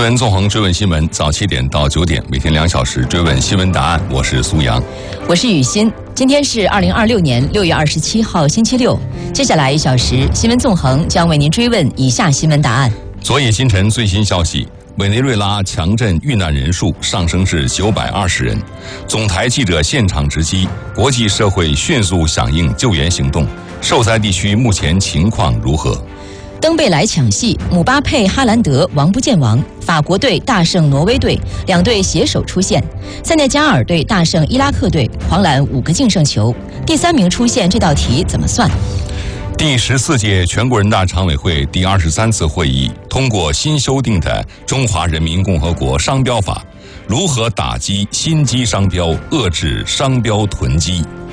闻纵横追问新闻，早7点到9点，每天2小时追问新闻答案。我是苏阳， 我是雨欣。今天是2026年6月27号，星期六。接下来1小时，新闻纵横将为您追问以下新闻答案。 昨夜今晨最新消息，委内瑞拉强震遇难人数上升至920人。总台记者现场直击，国际社会迅速响应救援行动。受灾地区目前情况如何？ 登贝莱抢戏，姆巴佩、哈兰德王不见王，法国队大胜挪威队，两队携手出线。塞内加尔队大胜伊拉克队，狂揽5个净胜球。第3名出线，这道题怎么算？ 第14届全国人大常委会第23次会议通过新修订的《中华人民共和国商标法》，如何打击心机商标，遏制商标囤积？